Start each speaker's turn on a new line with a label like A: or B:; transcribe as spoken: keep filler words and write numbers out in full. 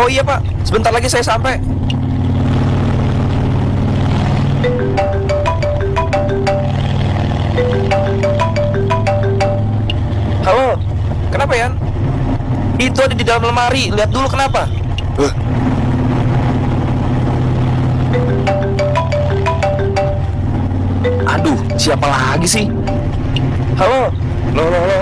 A: iya Pak, sebentar lagi saya sampai. Halo, kenapa Yan? Itu ada di dalam lemari, lihat dulu kenapa.
B: Huh?
A: Aduh, siapa lagi sih? Halo, loh, loh, loh.